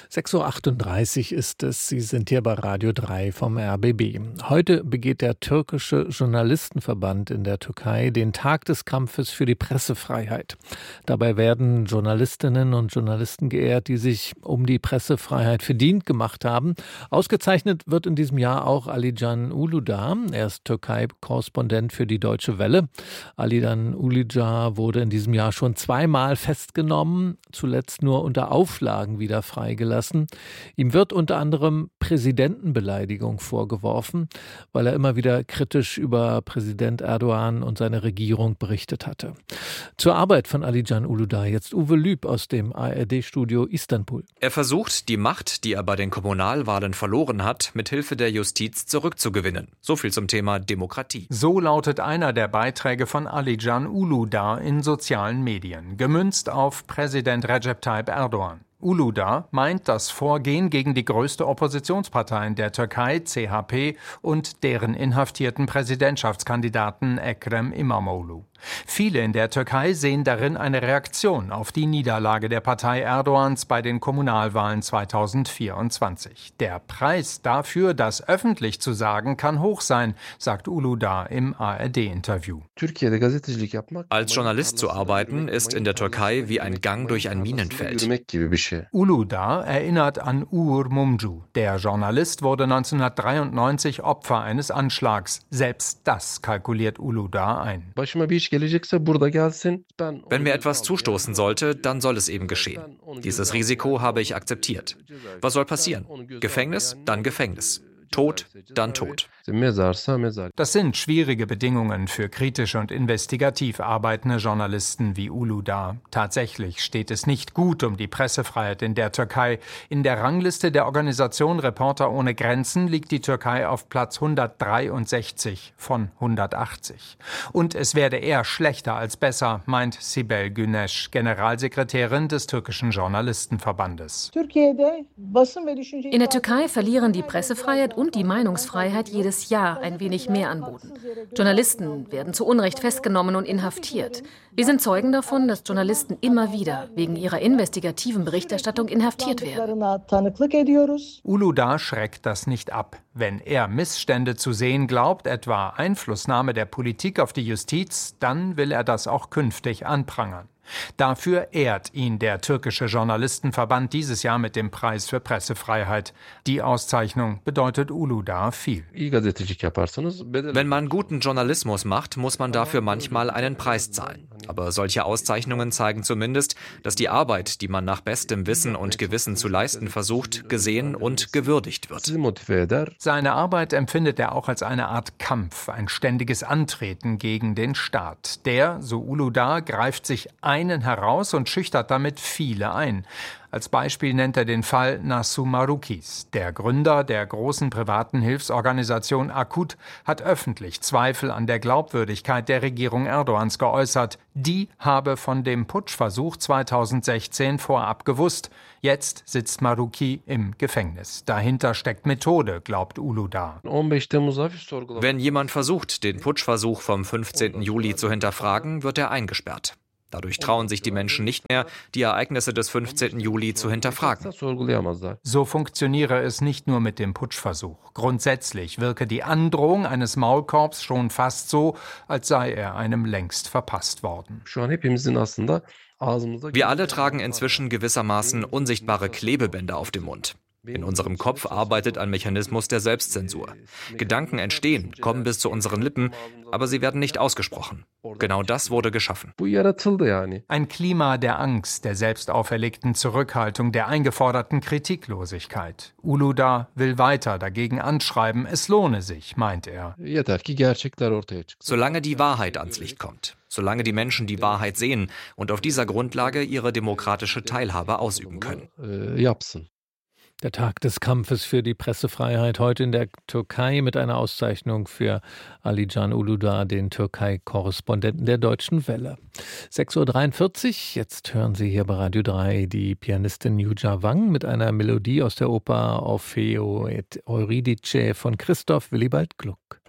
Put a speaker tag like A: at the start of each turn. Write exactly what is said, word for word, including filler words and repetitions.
A: sechs Uhr achtunddreißig ist es. Sie sind hier bei Radio drei vom R B B. Heute begeht der türkische Journalistenverband in der Türkei den Tag des Kampfes für die Pressefreiheit. Dabei werden Journalistinnen und Journalisten geehrt, die sich um die Pressefreiheit verdient gemacht haben. Ausgezeichnet wird in diesem Jahr auch Alican Uludağ. Er ist Türkei-Korrespondent für die Deutsche Welle. Alican Uludağ wurde in diesem Jahr schon zweimal festgenommen, zuletzt nur unter Auflagen wieder freigelassen. Ihm wird unter anderem Präsidentenbeleidigung vorgeworfen, weil er immer wieder kritisch über Präsident Erdogan und seine Regierung berichtet hatte. Zur Arbeit von Alican Uludağ jetzt Uwe Lüb aus dem A R D-Studio Istanbul.
B: Er versucht, die Macht, die er bei den Kommunalwahlen verloren hat, mit Hilfe der Justiz zurückzugewinnen. So viel zum Thema Demokratie.
C: So lautet einer der Beiträge von Alican Uludağ in sozialen Medien, gemünzt auf Präsident Recep Tayyip Erdogan. Uludağ meint das Vorgehen gegen die größte Oppositionspartei in der Türkei, C H P, und deren inhaftierten Präsidentschaftskandidaten Ekrem İmamoğlu. Viele in der Türkei sehen darin eine Reaktion auf die Niederlage der Partei Erdogans bei den Kommunalwahlen zweitausendvierundzwanzig. Der Preis dafür, das öffentlich zu sagen, kann hoch sein, sagt Uludağ im A R D-Interview.
B: Als Journalist zu arbeiten, ist in der Türkei wie ein Gang durch ein Minenfeld.
C: Uludağ erinnert an Uğur Mumcu. Der Journalist wurde neunzehnhundertdreiundneunzig Opfer eines Anschlags. Selbst das kalkuliert Uludağ ein.
B: Wenn mir etwas zustoßen sollte, dann soll es eben geschehen. Dieses Risiko habe ich akzeptiert. Was soll passieren? Gefängnis, dann Gefängnis. Tod, dann Tod.
C: Das sind schwierige Bedingungen für kritisch und investigativ arbeitende Journalisten wie Uludağ. Tatsächlich steht es nicht gut um die Pressefreiheit in der Türkei. In der Rangliste der Organisation Reporter ohne Grenzen liegt die Türkei auf Platz hundertdreiundsechzig von hundertachtzig. Und es werde eher schlechter als besser, meint Sibel Güneş, Generalsekretärin des türkischen Journalistenverbandes.
D: In der Türkei verlieren die Pressefreiheit und die Meinungsfreiheit jedes Jahr ein wenig mehr an Boden. Journalisten werden zu Unrecht festgenommen und inhaftiert. Wir sind Zeugen davon, dass Journalisten immer wieder wegen ihrer investigativen Berichterstattung inhaftiert werden.
C: Uludağ schreckt das nicht ab. Wenn er Missstände zu sehen glaubt, etwa Einflussnahme der Politik auf die Justiz, dann will er das auch künftig anprangern. Dafür ehrt ihn der türkische Journalistenverband dieses Jahr mit dem Preis für Pressefreiheit. Die Auszeichnung bedeutet Uludağ viel.
B: Wenn man guten Journalismus macht, muss man dafür manchmal einen Preis zahlen. Aber solche Auszeichnungen zeigen zumindest, dass die Arbeit, die man nach bestem Wissen und Gewissen zu leisten versucht, gesehen und gewürdigt wird.
C: Seine Arbeit empfindet er auch als eine Art Kampf, ein ständiges Antreten gegen den Staat. Der, so Uludağ, greift sich einen heraus und schüchtert damit viele ein. Als Beispiel nennt er den Fall Nasu Marukis. Der Gründer der großen privaten Hilfsorganisation Akut hat öffentlich Zweifel an der Glaubwürdigkeit der Regierung Erdogans geäußert. Die habe von dem Putschversuch zweitausendsechzehn vorab gewusst. Jetzt sitzt Maruki im Gefängnis. Dahinter steckt Methode, glaubt Uludağ.
B: Wenn jemand versucht, den Putschversuch vom fünfzehnten Juli zu hinterfragen, wird er eingesperrt. Dadurch trauen sich die Menschen nicht mehr, die Ereignisse des fünfzehnten Juli zu hinterfragen.
C: So funktioniere es nicht nur mit dem Putschversuch. Grundsätzlich wirke die Androhung eines Maulkorbs schon fast so, als sei er einem längst verpasst worden.
B: Wir alle tragen inzwischen gewissermaßen unsichtbare Klebebänder auf dem Mund. In unserem Kopf arbeitet ein Mechanismus der Selbstzensur. Gedanken entstehen, kommen bis zu unseren Lippen, aber sie werden nicht ausgesprochen. Genau das wurde geschaffen.
C: Ein Klima der Angst, der selbst auferlegten Zurückhaltung, der eingeforderten Kritiklosigkeit. Uludağ will weiter dagegen anschreiben, es lohne sich, meint er.
B: Solange die Wahrheit ans Licht kommt. Solange die Menschen die Wahrheit sehen und auf dieser Grundlage ihre demokratische Teilhabe ausüben können.
A: Der Tag des Kampfes für die Pressefreiheit heute in der Türkei mit einer Auszeichnung für Alican Uludağ, den Türkei-Korrespondenten der Deutschen Welle. sechs Uhr dreiundvierzig, jetzt hören Sie hier bei Radio drei die Pianistin Yuja Wang mit einer Melodie aus der Oper Orfeo et Euridice von Christoph Willibald Gluck.